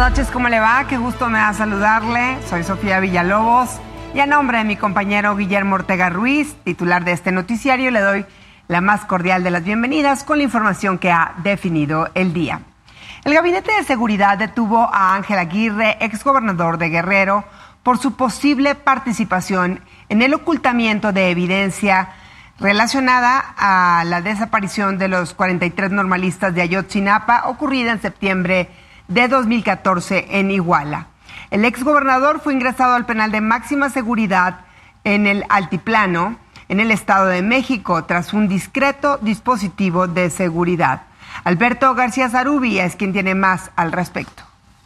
buenas noches, ¿cómo le va? Qué gusto me da saludarle. Soy Sofía Villalobos y a nombre de mi compañero Guillermo Ortega Ruiz, titular de este noticiario, le doy la más cordial de las bienvenidas con la información que ha definido el día. El Gabinete de Seguridad detuvo a Ángel Aguirre, exgobernador de Guerrero, por su posible participación en el ocultamiento de evidencia relacionada a la desaparición de los 43 normalistas de Ayotzinapa ocurrida en septiembre de 2014 en Iguala. El exgobernador fue ingresado al penal de máxima seguridad en el Altiplano, en el Estado de México, tras un discreto dispositivo de seguridad. Alberto García Zarubi es quien tiene más al respecto.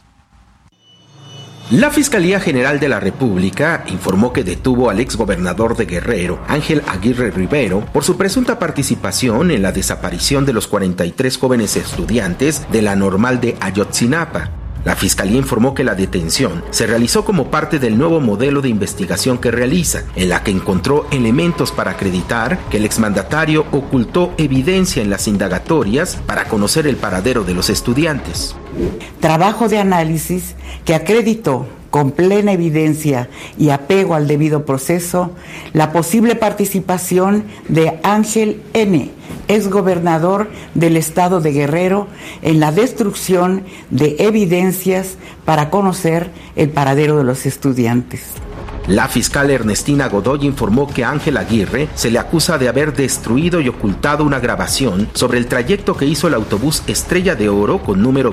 La Fiscalía General de la República informó que detuvo al exgobernador de Guerrero, Ángel Aguirre Rivero, por su presunta participación en la desaparición de los 43 jóvenes estudiantes de la Normal de Ayotzinapa. La Fiscalía informó que la detención se realizó como parte del nuevo modelo de investigación que realiza, en la que encontró elementos para acreditar que el exmandatario ocultó evidencia en las indagatorias para conocer el paradero de los estudiantes. Trabajo de análisis que acreditó con plena evidencia y apego al debido proceso la posible participación de Ángel N., exgobernador del estado de Guerrero, en la destrucción de evidencias para conocer el paradero de los estudiantes. La fiscal Ernestina Godoy informó que a Ángel Aguirre se le acusa de haber destruido y ocultado una grabación sobre el trayecto que hizo el autobús Estrella de Oro con número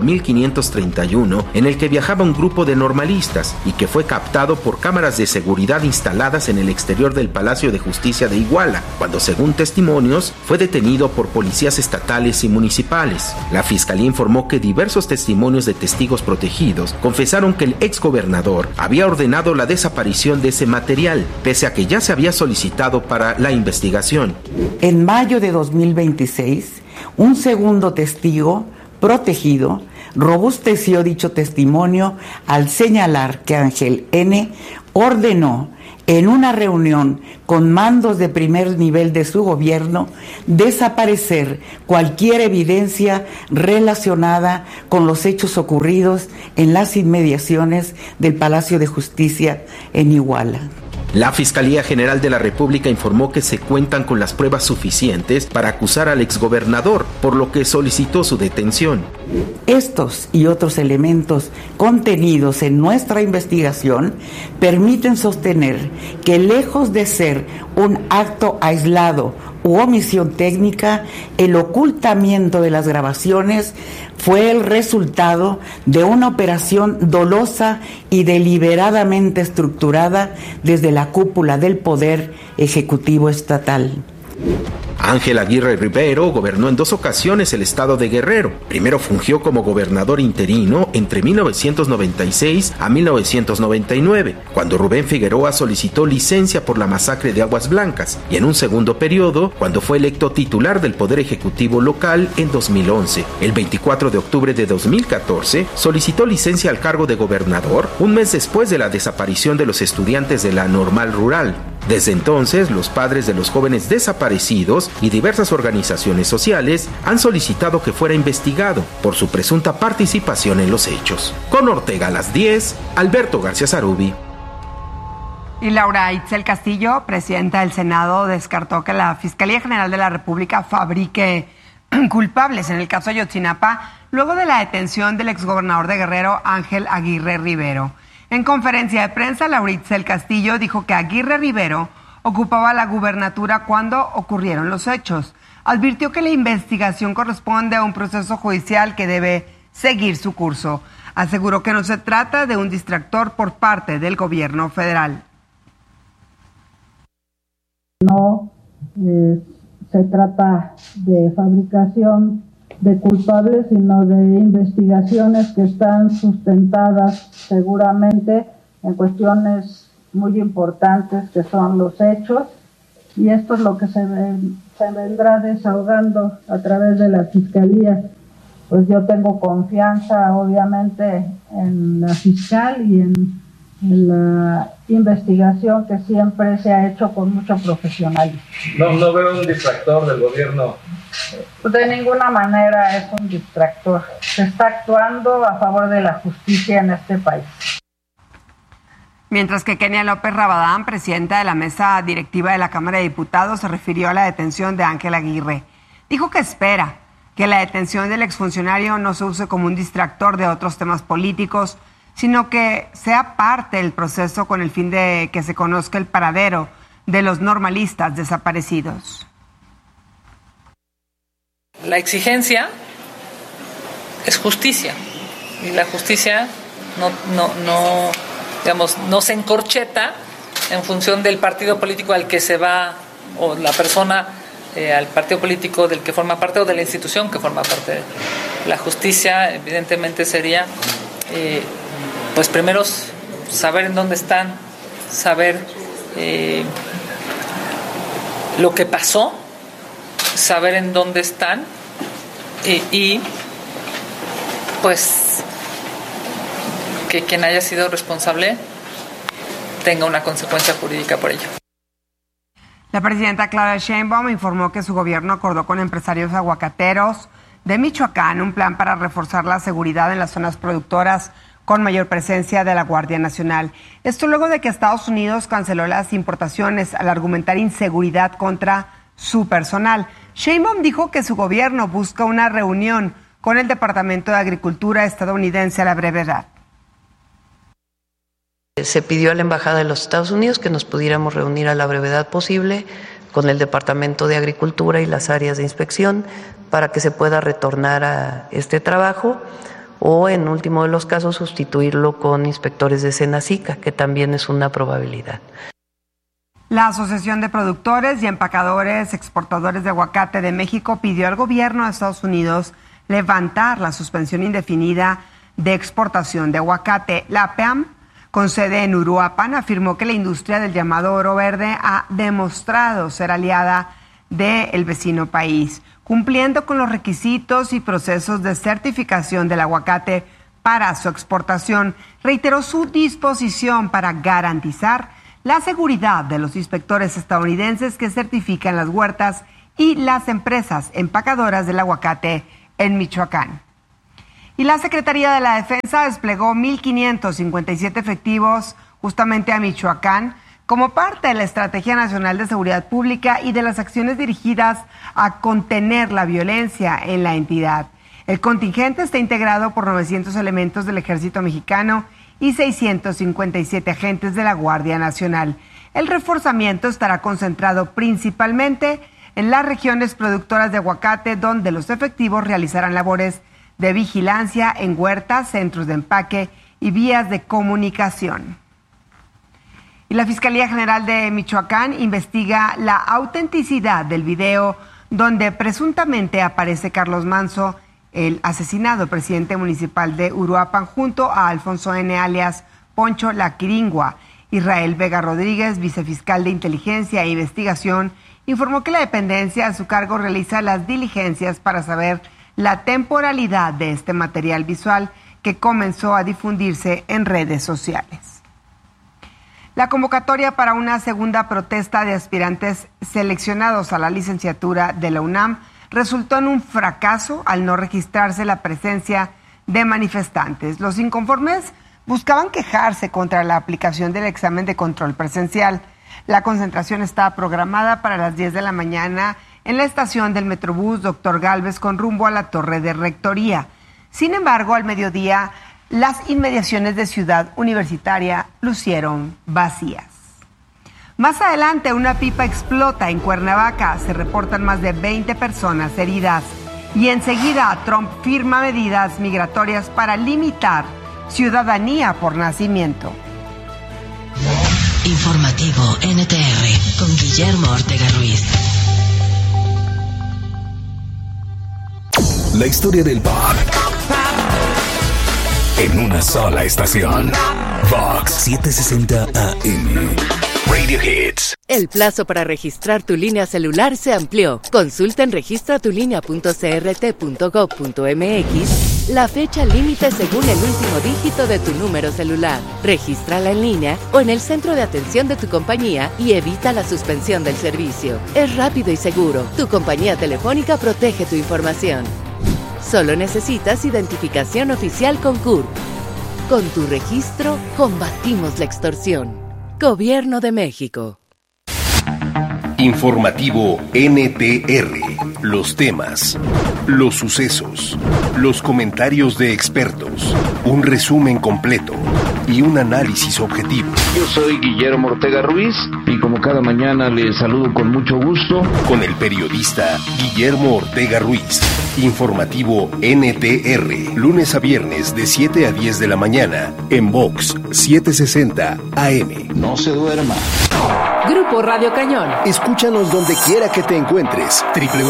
1531, en el que viajaba un grupo de normalistas y que fue captado por cámaras de seguridad instaladas en el exterior del Palacio de Justicia de Iguala, cuando, según testimonios, fue detenido por policías estatales y municipales. La fiscalía informó que diversos testimonios de testigos protegidos confesaron que el exgobernador había ordenado la desaparición de ese material, pese a que ya se había solicitado para la investigación. En mayo de 2026, un segundo testigo protegido robusteció dicho testimonio al señalar que Ángel N. ordenó en una reunión con mandos de primer nivel de su gobierno desaparecer cualquier evidencia relacionada con los hechos ocurridos en las inmediaciones del Palacio de Justicia en Iguala. La Fiscalía General de la República informó que se cuentan con las pruebas suficientes para acusar al exgobernador, por lo que solicitó su detención. Estos y otros elementos contenidos en nuestra investigación permiten sostener que, lejos de ser un acto aislado u omisión técnica, el ocultamiento de las grabaciones fue el resultado de una operación dolosa y deliberadamente estructurada desde la cúpula del Poder Ejecutivo Estatal. Ángel Aguirre Rivero gobernó en 2 ocasiones el estado de Guerrero. Primero fungió como gobernador interino entre 1996 a 1999, cuando Rubén Figueroa solicitó licencia por la masacre de Aguas Blancas, y en un segundo periodo, cuando fue electo titular del Poder Ejecutivo local en 2011. El 24 de octubre de 2014 solicitó licencia al cargo de gobernador, un mes después de la desaparición de los estudiantes de la Normal Rural. Desde entonces, los padres de los jóvenes desaparecidos y diversas organizaciones sociales han solicitado que fuera investigado por su presunta participación en los hechos. Con Ortega a las 10, Alberto García Zarubi. Y Laura Itzel Castillo, presidenta del Senado, descartó que la Fiscalía General de la República fabrique culpables en el caso Ayotzinapa luego de la detención del exgobernador de Guerrero, Ángel Aguirre Rivero. En conferencia de prensa, Laura Itzel Castillo dijo que Aguirre Rivero ocupaba la gubernatura cuando ocurrieron los hechos. Advirtió que la investigación corresponde a un proceso judicial que debe seguir su curso. Aseguró que no se trata de un distractor por parte del gobierno federal. No se trata de fabricación de culpables, sino de investigaciones que están sustentadas seguramente en cuestiones muy importantes que son los hechos, y esto es lo que se vendrá desahogando a través de la Fiscalía. Pues yo tengo confianza obviamente en la fiscal y en la investigación que siempre se ha hecho con mucho profesionalismo. No veo un distractor del gobierno de ninguna manera es un distractor. Se está actuando a favor de la justicia en este país. Mientras que Kenia López Rabadán, presidenta de la mesa directiva de la Cámara de Diputados, se refirió a la detención de Ángel Aguirre. Dijo que espera que la detención del exfuncionario no se use como un distractor de otros temas políticos, sino que sea parte del proceso con el fin de que se conozca el paradero de los normalistas desaparecidos. La exigencia es justicia, y la justicia no se encorcheta en función del partido político al que se va, o la persona al partido político del que forma parte, o de la institución que forma parte. La justicia evidentemente sería pues primero saber en dónde están, saber lo que pasó, saber en dónde están y pues que quien haya sido responsable tenga una consecuencia jurídica por ello. La presidenta Claudia Sheinbaum informó que su gobierno acordó con empresarios aguacateros de Michoacán un plan para reforzar la seguridad en las zonas productoras con mayor presencia de la Guardia Nacional. Esto luego de que Estados Unidos canceló las importaciones al argumentar inseguridad contra su personal. Sheinbaum dijo que su gobierno busca una reunión con el Departamento de Agricultura estadounidense a la brevedad. Se pidió a la Embajada de los Estados Unidos que nos pudiéramos reunir a la brevedad posible con el Departamento de Agricultura y las áreas de inspección para que se pueda retornar a este trabajo o, en último de los casos, sustituirlo con inspectores de Senacica, que también es una probabilidad. La Asociación de Productores y Empacadores Exportadores de Aguacate de México pidió al gobierno de Estados Unidos levantar la suspensión indefinida de exportación de aguacate. La APAM, con sede en Uruapan, afirmó que la industria del llamado oro verde ha demostrado ser aliada del vecino país, cumpliendo con los requisitos y procesos de certificación del aguacate para su exportación. Reiteró su disposición para garantizar la seguridad de los inspectores estadounidenses que certifican las huertas y las empresas empacadoras del aguacate en Michoacán. Y la Secretaría de la Defensa desplegó 1,557 efectivos justamente a Michoacán como parte de la Estrategia Nacional de Seguridad Pública y de las acciones dirigidas a contener la violencia en la entidad. El contingente está integrado por 900 elementos del Ejército Mexicano y 657 agentes de la Guardia Nacional. El reforzamiento estará concentrado principalmente en las regiones productoras de aguacate, donde los efectivos realizarán labores de vigilancia en huertas, centros de empaque y vías de comunicación. Y la Fiscalía General de Michoacán investiga la autenticidad del video donde presuntamente aparece Carlos Manzo, el asesinado presidente municipal de Uruapan, junto a Alfonso N. alias Poncho La Quiringua. Israel Vega Rodríguez, vicefiscal de Inteligencia e Investigación, informó que la dependencia a su cargo realiza las diligencias para saber la temporalidad de este material visual que comenzó a difundirse en redes sociales. La convocatoria para una segunda protesta de aspirantes seleccionados a la licenciatura de la UNAM resultó en un fracaso al no registrarse la presencia de manifestantes. Los inconformes buscaban quejarse contra la aplicación del examen de control presencial. La concentración estaba programada para las 10 de la mañana en la estación del Metrobús Dr. Gálvez con rumbo a la Torre de Rectoría. Sin embargo, al mediodía, las inmediaciones de Ciudad Universitaria lucieron vacías. Más adelante, una pipa explota en Cuernavaca. Se reportan más de 20 personas heridas. Y enseguida, Trump firma medidas migratorias para limitar ciudadanía por nacimiento. Informativo NTR con Guillermo Ortega Ruiz. La historia del pop en una sola estación. Vox 760 AM. Radio Hits. El plazo para registrar tu línea celular se amplió. Consulta en registratulínea.crt.gov.mx la fecha límite según el último dígito de tu número celular. Regístrala en línea o en el centro de atención de tu compañía y evita la suspensión del servicio. Es rápido y seguro. Tu compañía telefónica protege tu información. Solo necesitas identificación oficial con CURP. Con tu registro, combatimos la extorsión. Gobierno de México. Informativo NTR. Los temas, los sucesos, los comentarios de expertos, un resumen completo y un análisis objetivo. Yo soy Guillermo Ortega Ruiz y como cada mañana les saludo con mucho gusto. Con el periodista Guillermo Ortega Ruiz. Informativo NTR. Lunes a viernes de 7 a 10 de la mañana en Vox 760 AM. No se duerma. Grupo Radio Cañón. Escúchanos donde quiera que te encuentres.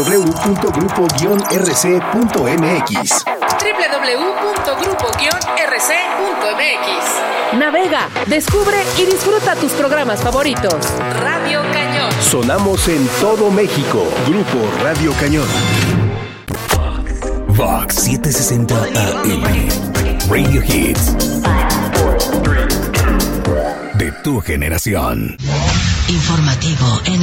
www.grupo-rc.mx. www.grupo-rc.mx. Navega, descubre y disfruta tus programas favoritos. Radio Cañón. Sonamos en todo México. Grupo Radio Cañón. Vox 760 AM. Radio Hits. De tu generación. Informativo